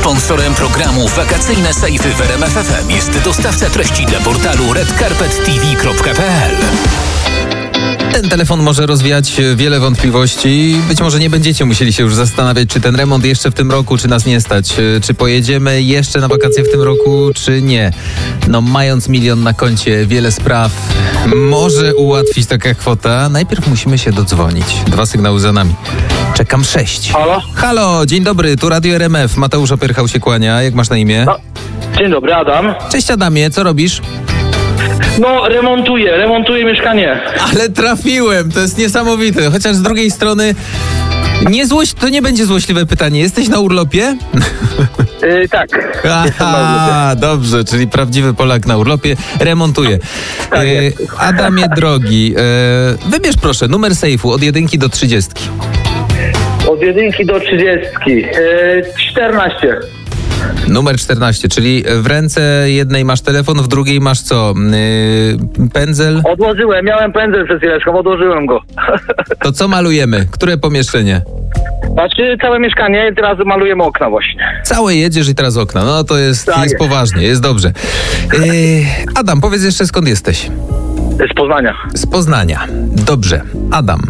Sponsorem programu Wakacyjne Sejfy w RMF FM jest dostawca treści dla portalu redcarpettv.pl. Ten telefon może rozwiać wiele wątpliwości. Być może nie będziecie musieli się już zastanawiać, czy ten remont jeszcze w tym roku, czy nas nie stać. Czy pojedziemy jeszcze na wakacje w tym roku, czy nie. No, mając 1 milion na koncie, wiele spraw może ułatwić taka kwota. Najpierw musimy się dodzwonić. 2 sygnały za nami. Czekam 6. Halo? Halo, dzień dobry, tu Radio RMF. Mateusz Opyrchał się kłania. Jak masz na imię? No, dzień dobry, Adam. Cześć Adamie, co robisz? No, remontuję mieszkanie. Ale trafiłem, to jest niesamowite. Chociaż z drugiej strony to nie będzie złośliwe pytanie. Jesteś na urlopie? Tak. Aha, dobrze, czyli prawdziwy Polak na urlopie remontuje. Tak Adamie drogi, wybierz proszę numer sejfu od 1 do 30. Od 1 do 30. 14. Numer 14, czyli w ręce jednej masz telefon, w drugiej masz co? Pędzel? Odłożyłem, miałem pędzel przed chwileczką, odłożyłem go. To co malujemy? Które pomieszczenie? Znaczy całe mieszkanie, teraz malujemy okna właśnie. Całe jedziesz i teraz okna. No to jest poważnie, jest dobrze. Adam, powiedz jeszcze skąd jesteś? Z Poznania. Z Poznania. Dobrze. Adam.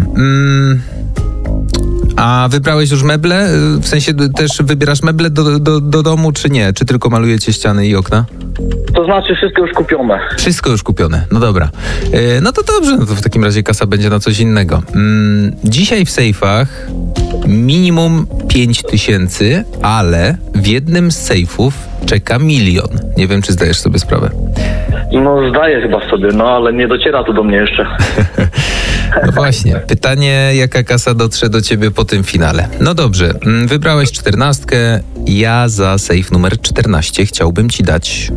A wybrałeś już meble? W sensie też wybierasz meble do domu, czy nie? Czy tylko malujecie ściany i okna? To znaczy wszystko już kupione. Wszystko już kupione. No dobra. No to dobrze. No to w takim razie kasa będzie na coś innego. Dzisiaj w sejfach minimum 5000, ale w jednym z sejfów czeka 1 milion. Nie wiem, czy zdajesz sobie sprawę. No zdaję chyba sobie, no ale nie dociera to do mnie jeszcze. No właśnie. Pytanie, jaka kasa dotrze do ciebie po tym finale. No dobrze, wybrałeś 14. Ja za sejf numer 14 chciałbym ci dać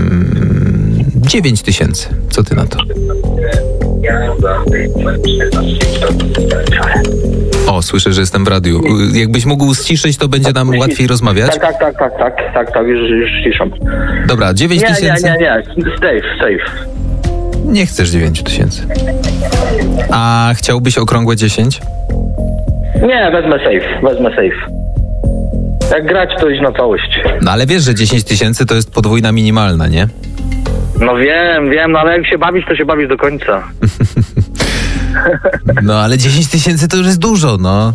9000. Co ty na to? O, słyszę, że jestem w radiu. Jakbyś mógł ściszyć, to będzie nam łatwiej rozmawiać. Tak, już ciszą. Dobra, 9000. Nie. Safe. Nie chcesz 9000. A chciałbyś okrągłe 10? Nie, wezmę safe. Jak grać, to iść na całość. No ale wiesz, że 10 000 to jest podwójna minimalna, nie? No wiem, no ale jak się bawisz, to się bawisz do końca. No ale 10 000 to już jest dużo, no.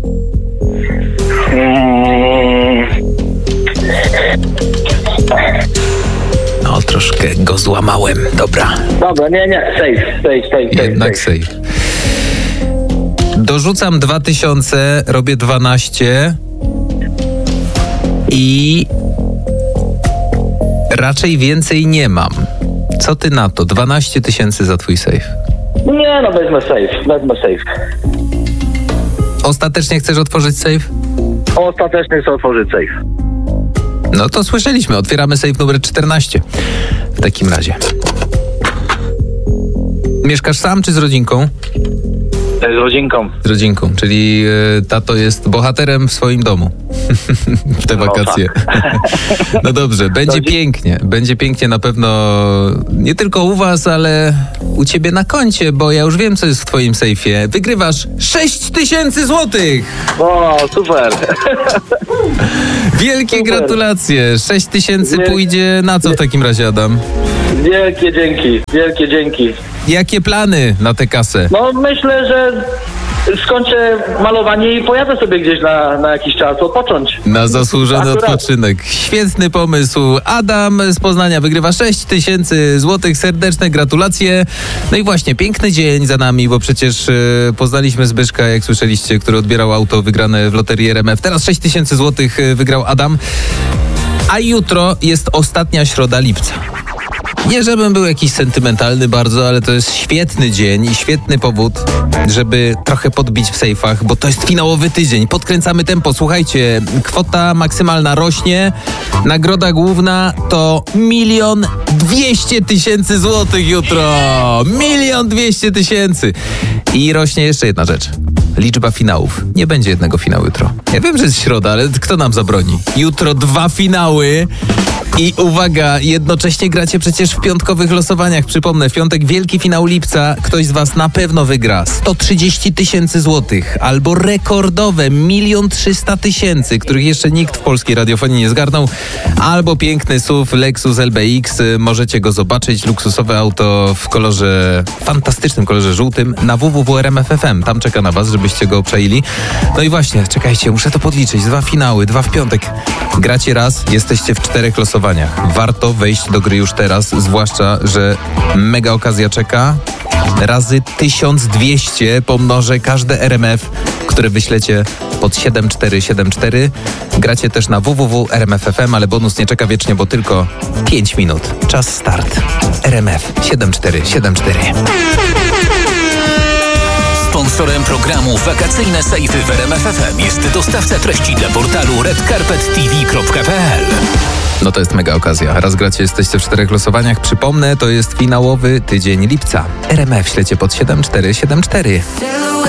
No, troszkę go złamałem. Dobra, nie. Safe. jednak safe. Dorzucam 2000, robię 12 i raczej więcej nie mam. Co ty na to? 12 000 za twój safe. Nie, no wezmę safe. Ostatecznie chcesz otworzyć safe? Ostatecznie chcę otworzyć safe. No to słyszeliśmy, otwieramy safe numer 14. W takim razie. Mieszkasz sam czy z rodzinką? Z rodzinką. Z rodzinką, czyli tato jest bohaterem w swoim domu. W te wakacje. Tak. No dobrze, będzie pięknie na pewno nie tylko u was, ale u ciebie na koncie, bo ja już wiem, co jest w twoim sejfie. Wygrywasz 6000 złotych! O, super. Wielkie Super. Gratulacje! 6000 pójdzie na co w takim razie, Adam? Wielkie dzięki. Jakie plany na tę kasę? No myślę, że skończę malowanie i pojadę sobie gdzieś na jakiś czas odpocząć. Na zasłużony odpoczynek. Świetny pomysł. Adam z Poznania wygrywa 6000 złotych. Serdeczne gratulacje. No i właśnie, piękny dzień za nami, bo przecież poznaliśmy Zbyszka, jak słyszeliście, który odbierał auto wygrane w loterii RMF. Teraz 6000 złotych wygrał Adam. A jutro jest ostatnia środa lipca. Nie żebym był jakiś sentymentalny bardzo, ale to jest świetny dzień i świetny powód, żeby trochę podbić w sejfach, bo to jest finałowy tydzień. Podkręcamy tempo. Słuchajcie, kwota maksymalna rośnie. Nagroda główna to 1 200 000 złotych jutro. 1 200 000. I rośnie jeszcze jedna rzecz. Liczba finałów. Nie będzie jednego finału jutro. Ja wiem, że jest środa, ale kto nam zabroni? Jutro 2 finały. I uwaga, jednocześnie gracie przecież w piątkowych losowaniach. Przypomnę, w piątek wielki finał lipca. Ktoś z was na pewno wygra 130 000 złotych albo rekordowe 1 300 000, których jeszcze nikt w polskiej radiofonii nie zgarnął, albo piękny SUV Lexus LBX. Możecie go zobaczyć. Luksusowe auto w kolorze, fantastycznym kolorze żółtym na www.rmf.fm. Tam czeka na was, żebyście go obczajili. No i właśnie, czekajcie, muszę to podliczyć. 2 finały, 2 w piątek. Gracie raz, jesteście w 4 losowaniach. Warto wejść do gry już teraz, zwłaszcza, że mega okazja czeka. Razy 1200 pomnożę każde RMF, które wyślecie pod 7474. Gracie też na www.rmf.fm, ale bonus nie czeka wiecznie, bo tylko 5 minut. Czas start. RMF 7474. Sponsorem programu Wakacyjne Sejfy w RMF FM jest dostawca treści dla portalu redcarpettv.pl. No to jest mega okazja. Raz gracie, jesteście w 4 losowaniach. Przypomnę, to jest finałowy tydzień lipca. RMF ślecie pod 7474.